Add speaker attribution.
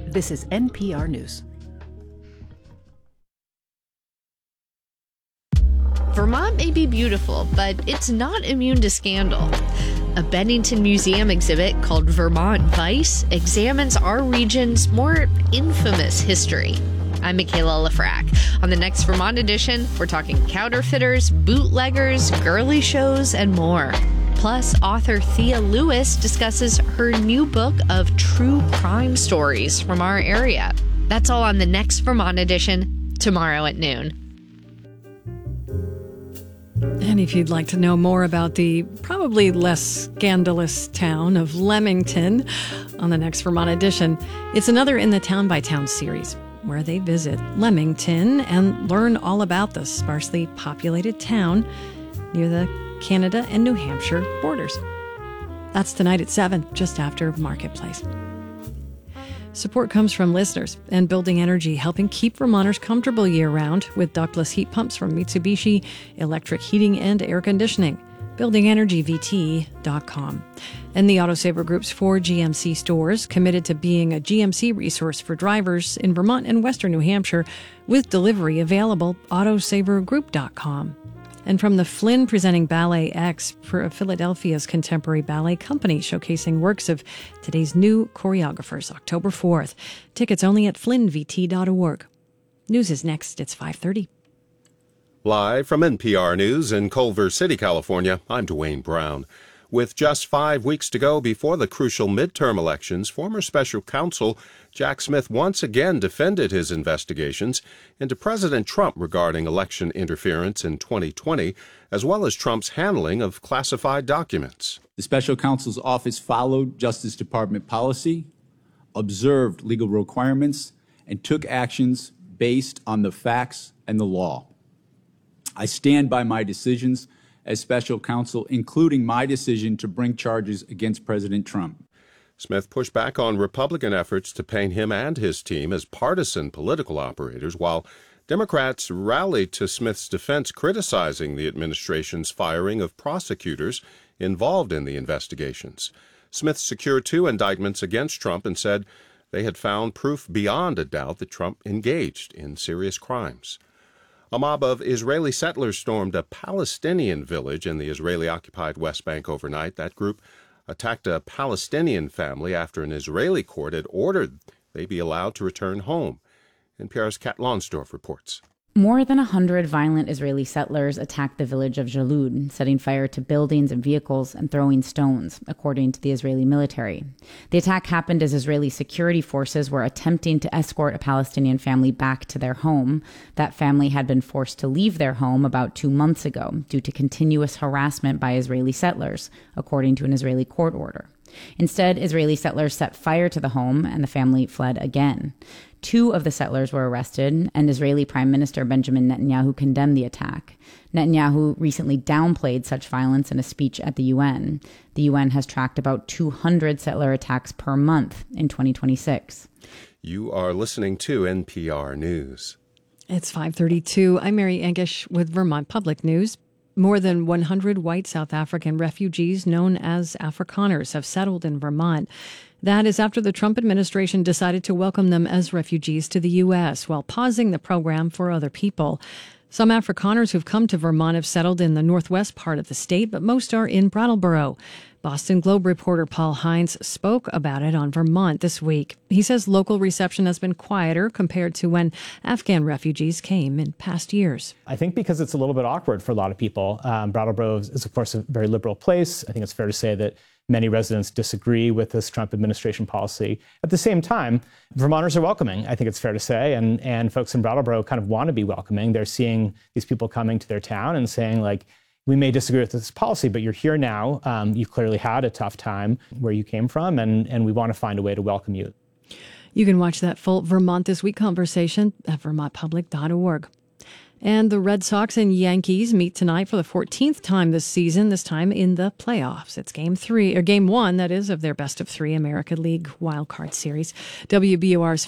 Speaker 1: This is NPR News.
Speaker 2: Vermont may be beautiful, but it's not immune to scandal. A Bennington Museum exhibit called Vermont Vice examines our region's more infamous history. I'm Michaela Lafrac. On the next Vermont edition, we're talking counterfeiters, bootleggers, girly shows, and more. Plus, author Thea Lewis discusses her new book of true crime stories from our area. That's all on the next Vermont edition, tomorrow at noon.
Speaker 3: And if you'd like to know more about the probably less scandalous town of Leamington on the next Vermont edition, it's another in the Town by Town series where they visit Leamington and learn all about the sparsely populated town near the Canada and New Hampshire borders. That's tonight at 7, just after Marketplace. Support comes from listeners and Building Energy, helping keep Vermonters comfortable year-round with ductless heat pumps from Mitsubishi, electric heating and air conditioning. BuildingEnergyVT.com. And the Autosaver Group's 4 GMC stores, committed to being a GMC resource for drivers in Vermont and Western New Hampshire, with delivery available, Autosavergroup.com. And from the Flynn presenting Ballet X, for Philadelphia's contemporary ballet company, showcasing works of today's new choreographers, October 4th. Tickets only at flynnvt.org. News is next. It's 5:30.
Speaker 4: Live from NPR News in Culver City, California, I'm Dwayne Brown. With just 5 weeks to go before the crucial midterm elections, former special counsel Jack Smith once again defended his investigations into President Trump regarding election interference in 2020, as well as Trump's handling of classified documents.
Speaker 5: The special counsel's office followed Justice Department policy, observed legal requirements, and took actions based on the facts and the law. I stand by my decisions as special counsel, including my decision to bring charges against President Trump.
Speaker 4: Smith pushed back on Republican efforts to paint him and his team as partisan political operators, while Democrats rallied to Smith's defense, criticizing the administration's firing of prosecutors involved in the investigations. Smith secured 2 indictments against Trump and said they had found proof beyond a doubt that Trump engaged in serious crimes. A mob of Israeli settlers stormed a Palestinian village in the Israeli-occupied West Bank overnight. That group attacked a Palestinian family after an Israeli court had ordered they be allowed to return home. NPR's Kat Lonsdorf reports.
Speaker 6: More than 100 violent Israeli settlers attacked the village of Jalud, setting fire to buildings and vehicles and throwing stones, according to the Israeli military. The attack happened as Israeli security forces were attempting to escort a Palestinian family back to their home. That family had been forced to leave their home about 2 months ago due to continuous harassment by Israeli settlers, according to an Israeli court order. Instead, Israeli settlers set fire to the home and the family fled again. 2 of the settlers were arrested, and Israeli Prime Minister Benjamin Netanyahu condemned the attack. Netanyahu recently downplayed such violence in a speech at the UN. The UN has tracked about 200 settler attacks per month in 2026.
Speaker 4: You are listening to NPR News.
Speaker 3: It's 5:32. I'm Mary Engish with Vermont Public News. More than 100 white South African refugees known as Afrikaners have settled in Vermont. That is after the Trump administration decided to welcome them as refugees to the U.S. while pausing the program for other people. Some Afrikaners who've come to Vermont have settled in the northwest part of the state, but most are in Brattleboro. Boston Globe reporter Paul Hines spoke about it on Vermont this week. He says local reception has been quieter compared to when Afghan refugees came in past years.
Speaker 7: I think because it's a little bit awkward for a lot of people. Brattleboro is, of course, a very liberal place. I think it's fair to say that many residents disagree with this Trump administration policy. At the same time, Vermonters are welcoming, I think it's fair to say, and folks in Brattleboro kind of want to be welcoming. They're seeing these people coming to their town and saying, like, we may disagree with this policy, but you're here now. You've clearly had a tough time where you came from, and we want to find a way to welcome you.
Speaker 3: You can watch that full Vermont This Week conversation at vermontpublic.org. And the Red Sox and Yankees meet tonight for the 14th time this season, this time in the playoffs. It's Game 1, that is, of their best-of-3 American League wildcard series. WBUR's